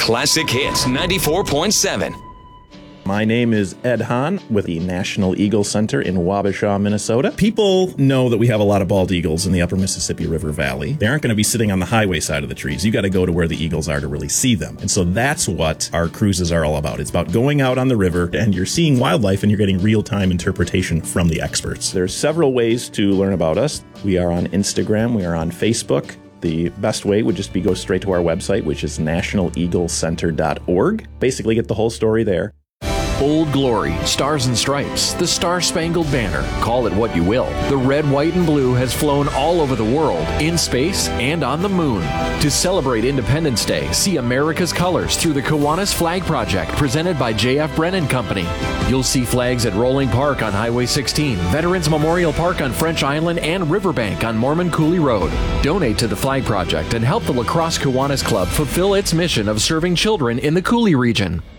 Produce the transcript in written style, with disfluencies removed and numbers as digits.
Classic Hits 94.7. My name is Ed Hahn with the National Eagle Center in Wabasha, Minnesota. People know that we have a lot of bald eagles in the upper Mississippi River Valley. They aren't going to be sitting on the highway side of the trees. You got to go to where the eagles are to really see them. And so that's what our cruises are all about. It's about going out on the river and you're seeing wildlife and you're getting real-time interpretation from the experts. There's several ways to learn about us. We are on Instagram. We are on Facebook. The best way would just be go straight to our website, which is nationaleaglecenter.org. Basically get the whole story there. Old Glory, Stars and Stripes, the Star-Spangled Banner, call it what you will. The red, white, and blue has flown all over the world, in space, and on the moon. To celebrate Independence Day, see America's colors through the Kiwanis Flag Project, presented by J.F. Brennan Company. You'll see flags at Rolling Park on Highway 16, Veterans Memorial Park on French Island, and Riverbank on Mormon Coulee Road. Donate to the Flag Project and help the La Crosse Kiwanis Club fulfill its mission of serving children in the Coulee region.